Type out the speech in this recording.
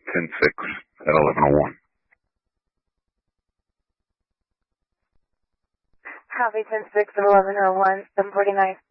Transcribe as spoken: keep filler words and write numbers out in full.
ten six at eleven oh one. Copy ten six at eleven oh one, seven forty-nine.